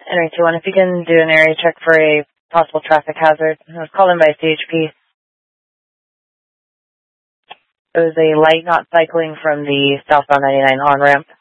Henry 21, if you can do an area check for a possible traffic hazard. I was called in by CHP. It was a light not cycling from the southbound 99 on-ramp.